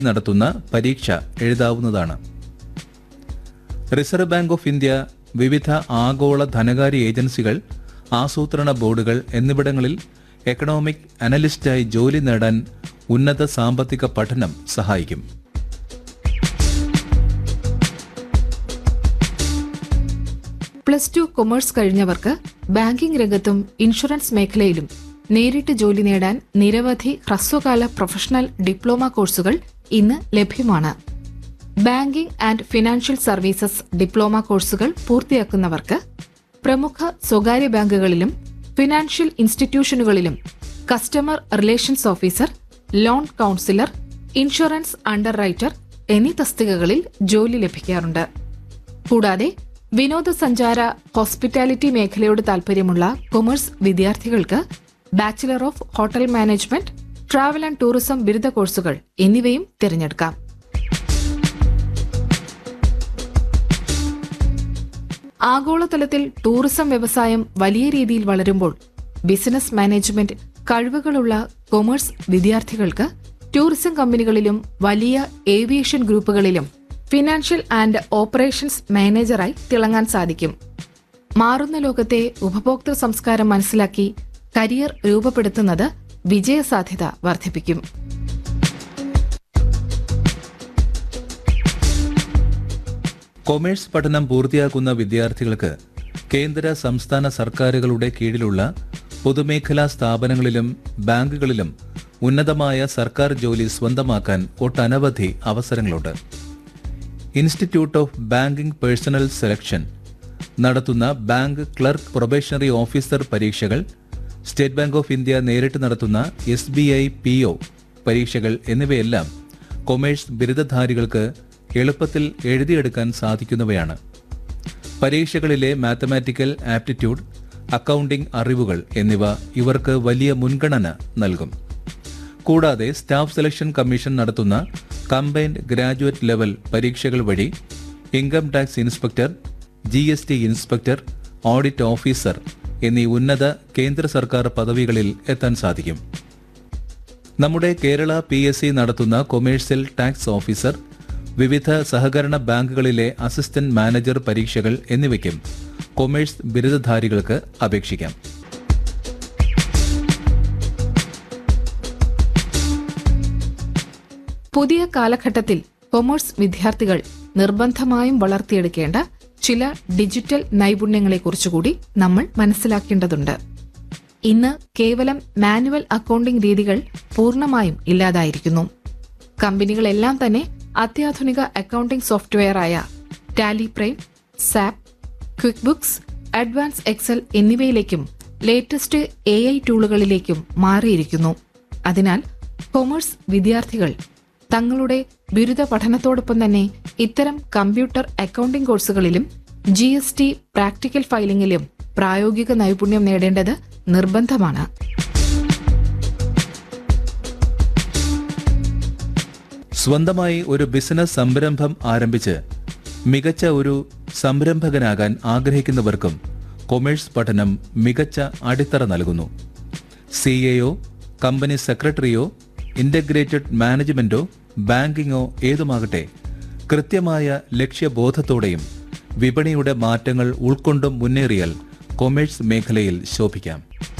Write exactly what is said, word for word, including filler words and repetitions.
നടത്തുന്ന പരീക്ഷ എഴുതാവുന്നതാണ്. റിസർവ് ബാങ്ക് ഓഫ് ഇന്ത്യ, വിവിധ ആഗോള ധനകാര്യ ഏജൻസികൾ, ആസൂത്രണ ബോർഡുകൾ എന്നിവിടങ്ങളിൽ എക്കണോമിക് അനലിസ്റ്റായി ജോലി നേടാൻ ഉന്നത സാമ്പത്തിക പഠനം സഹായിക്കും. പ്ലസ് ടു കൊമേഴ്സ് കഴിഞ്ഞവർക്ക് ബാങ്കിംഗ് രംഗത്തും ഇൻഷുറൻസ് മേഖലയിലും നേരിട്ട് ജോലി നേടാൻ നിരവധി ഹ്രസ്വകാല പ്രൊഫഷണൽ ഡിപ്ലോമ കോഴ്സുകൾ ഇന്ന് ലഭ്യമാണ്. Banking and financial services diploma കോഴ്സുകൾ പൂർത്തിയാക്കുന്നവർക്ക് പ്രമുഖ സ്വകാര്യ ബാങ്കുകളിലും financial ഇൻസ്റ്റിറ്റ്യൂഷനുകളിലും customer relations officer, loan councillor, insurance under writer എന്നീ തസ്തികകളിൽ ജോലി ലഭിക്കാറുണ്ട്. കൂടാതെ വിനോദസഞ്ചാര, ഹോസ്പിറ്റാലിറ്റി മേഖലയോട് താൽപര്യമുള്ള കൊമേഴ്സ് വിദ്യാർത്ഥികൾക്ക് bachelor of hotel management, travel and tourism ബിരുദ കോഴ്സുകൾ എന്നിവയും തിരഞ്ഞെടുക്കാം. ആഗോളതലത്തിൽ ടൂറിസം വ്യവസായം വലിയ രീതിയിൽ വളരുമ്പോൾ ബിസിനസ് മാനേജ്മെന്റ് കഴിവുകളുള്ള കൊമേഴ്സ് വിദ്യാർത്ഥികൾക്ക് ടൂറിസം കമ്പനികളിലും വലിയ ഏവിയേഷൻ ഗ്രൂപ്പുകളിലും ഫിനാൻഷ്യൽ ആൻഡ് ഓപ്പറേഷൻസ് മാനേജറായി തിളങ്ങാൻ സാധിക്കും. മാറുന്ന ലോകത്തെ ഉപഭോക്തൃ സംസ്കാരം മനസ്സിലാക്കി കരിയർ രൂപപ്പെടുത്തുന്നത് വിജയസാധ്യത വർദ്ധിപ്പിക്കും. കൊമേഴ്സ് പഠനം പൂർത്തിയാക്കുന്ന വിദ്യാർത്ഥികൾക്ക് കേന്ദ്ര സംസ്ഥാന സർക്കാരുകളുടെ കീഴിലുള്ള പൊതുമേഖലാ സ്ഥാപനങ്ങളിലും ബാങ്കുകളിലും ഉന്നതമായ സർക്കാർ ജോലി സ്വന്തമാക്കാൻ ഒട്ടനവധി അവസരങ്ങളുണ്ട്. Institute of banking personal selection നടത്തുന്ന ബാങ്ക് ക്ലർക്ക് പ്രൊബേഷണറി ഓഫീസർ പരീക്ഷകൾ, സ്റ്റേറ്റ് ബാങ്ക് ഓഫ് ഇന്ത്യ നേരിട്ട് നടത്തുന്ന S B I P O പരീക്ഷകൾ എന്നിവയെല്ലാം കൊമേഴ്സ് ബിരുദധാരികൾക്ക് എളുപ്പത്തിൽ എഴുതിയെടുക്കാൻ സാധിക്കുന്നവയാണ്. പരീക്ഷകളിലെ മാത്തമാറ്റിക്കൽ ആപ്റ്റിറ്റ്യൂഡ്, അക്കൗണ്ടിംഗ് അറിവുകൾ എന്നിവ ഇവർക്ക് വലിയ മുൻഗണന നൽകും. കൂടാതെ സ്റ്റാഫ് സെലക്ഷൻ കമ്മീഷൻ നടത്തുന്ന കമ്പൈൻഡ് ഗ്രാജുവേറ്റ് ലെവൽ പരീക്ഷകൾ വഴി income tax inspector, G S T inspector, audit officer എന്നീ ഉന്നത കേന്ദ്ര സർക്കാർ പദവികളിൽ എത്താൻ സാധിക്കും. നമ്മുടെ കേരള പി എസ് സി നടത്തുന്ന കൊമേഴ്സ്യൽ ടാക്സ് ഓഫീസർ, വിവിധ സഹകരണ ബാങ്കുകളിലെ അസിസ്റ്റന്റ് മാനേജർ പരീക്ഷകൾ എന്നിവയ്ക്കും കൊമേഴ്സ് ബിരുദധാരികൾക്ക് അപേക്ഷിക്കാം. പുതിയ കാലഘട്ടത്തിൽ കൊമേഴ്സ് വിദ്യാർത്ഥികൾ നിർബന്ധമായും വളർത്തിയെടുക്കേണ്ട ചില ഡിജിറ്റൽ നൈപുണ്യങ്ങളെക്കുറിച്ചുകൂടി നമ്മൾ മനസ്സിലാക്കേണ്ടതുണ്ട്. ഇന്ന് കേവലം മാനുവൽ അക്കൗണ്ടിംഗ് രീതികൾ പൂർണ്ണമായും ഇല്ലാതായിരിക്കുന്നു. കമ്പനികളെല്ലാം തന്നെ അത്യാധുനിക accounting സോഫ്റ്റ്വെയറായ Tally prime, sap, quick books, advance Excel എന്നിവയിലേക്കും latest A I ടൂളുകളിലേക്കും മാറിയിരിക്കുന്നു. അതിനാൽ കൊമേഴ്സ് വിദ്യാർത്ഥികൾ തങ്ങളുടെ ബിരുദ പഠനത്തോടൊപ്പം തന്നെ ഇത്തരം computer accounting കോഴ്സുകളിലും G S T practical ഫയലിംഗിലും പ്രായോഗിക നൈപുണ്യം നേടേണ്ടത് നിർബന്ധമാണ്. സ്വന്തമായി ഒരു ബിസിനസ് സംരംഭം ആരംഭിച്ച് മികച്ച ഒരു സംരംഭകനാകാൻ ആഗ്രഹിക്കുന്നവർക്കും കൊമേഴ്സ് പഠനം മികച്ച അടിത്തറ നൽകുന്നു. സി എയോ, കമ്പനി സെക്രട്ടറിയോ, ഇന്റഗ്രേറ്റഡ് മാനേജ്മെന്റോ, ബാങ്കിങ്ങോ ഏതുമാകട്ടെ, കൃത്യമായ ലക്ഷ്യബോധത്തോടെയും വിപണിയുടെ മാറ്റങ്ങൾ ഉൾക്കൊണ്ടും മുന്നേറിയാൽ കൊമേഴ്സ് മേഖലയിൽ ശോഭിക്കാം.